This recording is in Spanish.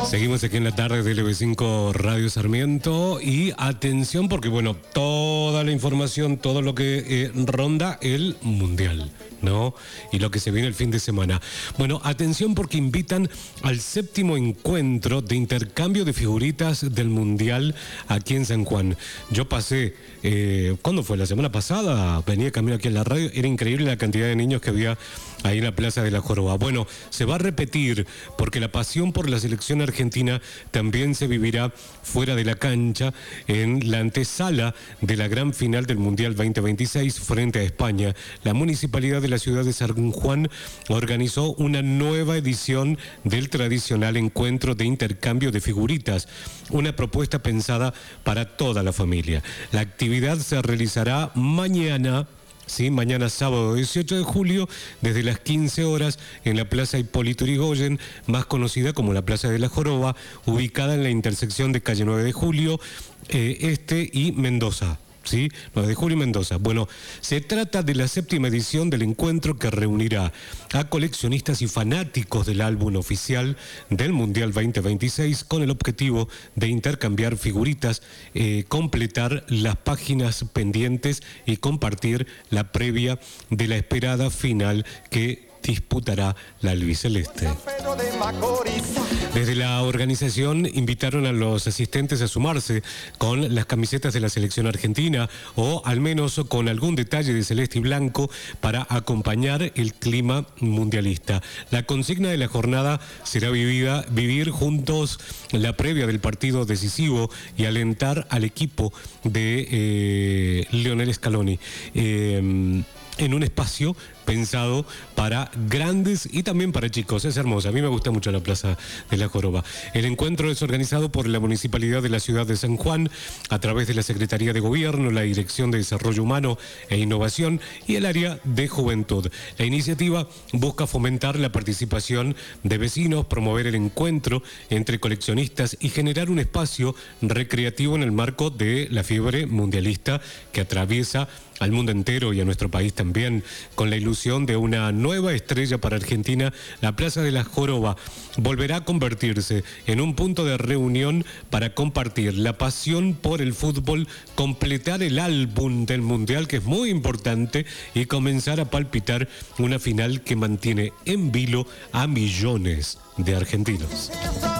Seguimos aquí en la tarde de LB5 Radio Sarmiento y atención porque, bueno, toda la información, todo lo que ronda el Mundial, ¿no? Y lo que se viene el fin de semana. Bueno, atención porque invitan al 7º encuentro de intercambio de figuritas del Mundial aquí en San Juan. Yo pasé, ¿cuándo fue? La semana pasada, venía camino aquí en la radio, era increíble la cantidad de niños que había ahí en la Plaza de la Joroba. Bueno, se va a repetir porque la pasión por la selección argentina también se vivirá fuera de la cancha en la antesala de la gran final del Mundial 2026 frente a España. La municipalidad de la ciudad de San Juan organizó una nueva edición del tradicional encuentro de intercambio de figuritas, una propuesta pensada para toda la familia. La actividad se realizará mañana. Sí, mañana sábado 18 de julio, desde las 15 horas, en la Plaza Hipólito Yrigoyen, más conocida como la Plaza de la Joroba, ubicada en la intersección de calle 9 de Julio, y Mendoza. ¿Sí? 9 de julio y Mendoza. Bueno, se trata de la 7ª edición del encuentro que reunirá a coleccionistas y fanáticos del álbum oficial del Mundial 2026 con el objetivo de intercambiar figuritas, completar las páginas pendientes y compartir la previa de la esperada final que disputará la albiceleste. Desde la organización invitaron a los asistentes a sumarse con las camisetas de la selección argentina o al menos con algún detalle de celeste y blanco para acompañar el clima mundialista. La consigna de la jornada será vivir juntos la previa del partido decisivo y alentar al equipo de Lionel Scaloni en un espacio pensado para grandes y también para chicos. Es hermosa, a mí me gusta mucho la Plaza de la Joroba. El encuentro es organizado por la Municipalidad de la Ciudad de San Juan a través de la Secretaría de Gobierno, la Dirección de Desarrollo Humano e Innovación y el área de Juventud. La iniciativa busca fomentar la participación de vecinos, promover el encuentro entre coleccionistas y generar un espacio recreativo en el marco de la fiebre mundialista que atraviesa al mundo entero y a nuestro país también. Con la ilusión de una nueva estrella para Argentina, la Plaza de la Joroba volverá a convertirse en un punto de reunión para compartir la pasión por el fútbol, completar el álbum del Mundial, que es muy importante, y comenzar a palpitar una final que mantiene en vilo a millones de argentinos.